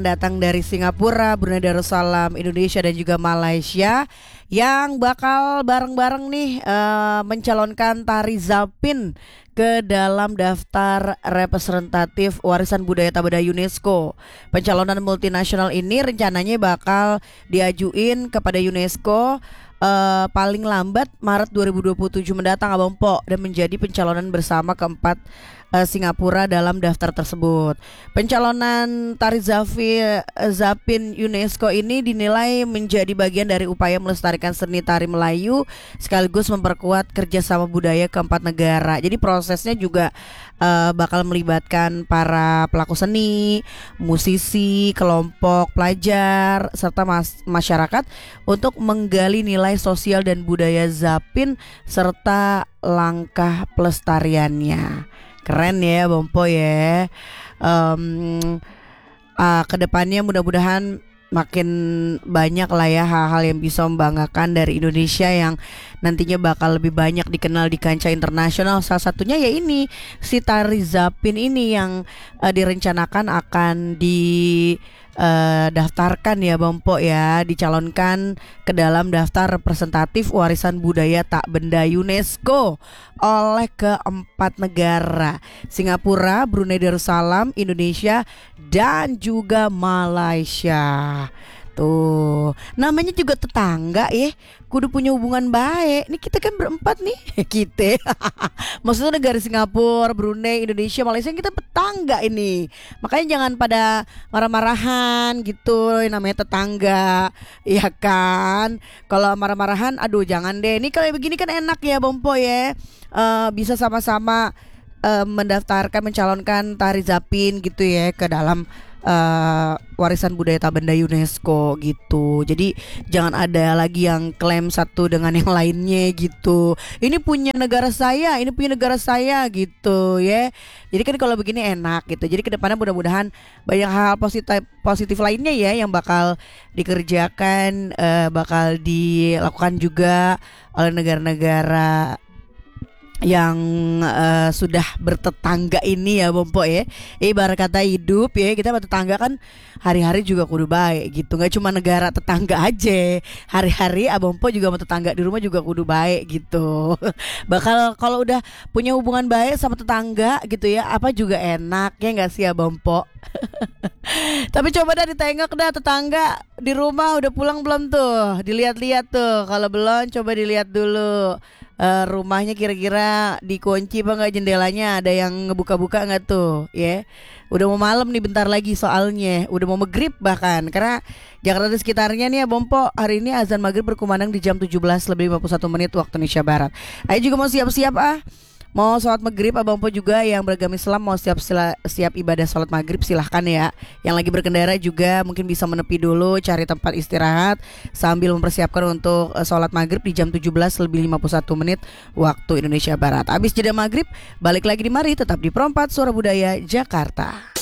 datang dari Singapura, Brunei Darussalam, Indonesia dan juga Malaysia yang bakal bareng-bareng nih mencalonkan tari Zapin ke dalam daftar representatif warisan budaya tak benda UNESCO. Pencalonan multinasional ini rencananya bakal diajuin kepada UNESCO paling lambat Maret 2027 mendatang Abang Po, dan menjadi pencalonan bersama keempat Singapura dalam daftar tersebut. Pencalonan tari Zapin UNESCO ini dinilai menjadi bagian dari upaya melestarikan seni tari Melayu sekaligus memperkuat kerjasama budaya keempat negara. Jadi prosesnya juga bakal melibatkan para pelaku seni, musisi, kelompok pelajar serta masyarakat untuk menggali nilai sosial dan budaya Zapin serta langkah pelestariannya. Keren ya Bompo ya. Kedepannya mudah-mudahan makin banyak lah ya hal-hal yang bisa membanggakan dari Indonesia yang nantinya bakal lebih banyak dikenal di kancah internasional. Salah satunya ya ini si tari Zapin ini yang direncanakan akan daftarkan ya Bompo ya, dicalonkan ke dalam daftar representatif warisan budaya tak benda UNESCO oleh keempat negara, Singapura, Brunei Darussalam, Indonesia dan juga Malaysia. Tuh, namanya juga tetangga ya, kudu punya hubungan baik. Nih kita kan berempat nih, kita. Maksudnya negara Singapura, Brunei, Indonesia, Malaysia, kita tetangga ini. Makanya jangan pada marah-marahan gitu, namanya tetangga, ya kan. Kalau marah-marahan, aduh jangan deh. Ini kalau begini kan enak ya Bompo ya, bisa sama-sama mendaftarkan, mencalonkan tari Zapin gitu ya ke dalam warisan budaya tak benda UNESCO gitu. Jadi jangan ada lagi yang klaim satu dengan yang lainnya gitu. Ini punya negara saya, ini punya negara saya gitu ya. Jadi kan kalau begini enak gitu. Jadi kedepannya mudah-mudahan banyak hal positif lainnya ya yang bakal dikerjakan, bakal dilakukan juga oleh negara-negara yang sudah bertetangga ini ya Bompo ya. Ibarat kata hidup ya, kita bertetangga kan hari-hari juga kudu baik gitu. Gak cuma negara tetangga aja, hari-hari Abang Po juga sama tetangga di rumah juga kudu baik gitu. Bakal kalau udah punya hubungan baik sama tetangga gitu ya, apa juga enak ya gak sih Abang Po? Tapi coba dah ditengok dah tetangga di rumah udah pulang belum tuh, dilihat-lihat tuh. Kalau belum coba dilihat dulu rumahnya kira-kira dikunci apa nggak, jendelanya ada yang ngebuka-buka nggak tuh ya. Udah mau malam nih bentar lagi soalnya, udah mau maghrib bahkan, karena Jakarta dan sekitarnya nih ya Bompo, hari ini azan maghrib berkumandang di jam 17:51 waktu Indonesia Barat. Ayo juga mau siap-siap mau sholat maghrib. Abang Po juga yang beragama Islam mau siap ibadah sholat maghrib silahkan ya. Yang lagi berkendara juga mungkin bisa menepi dulu, cari tempat istirahat sambil mempersiapkan untuk sholat maghrib di jam 17:51 waktu Indonesia Barat. Abis jeda maghrib balik lagi di mari, tetap di Pro 4 Suara Budaya Jakarta.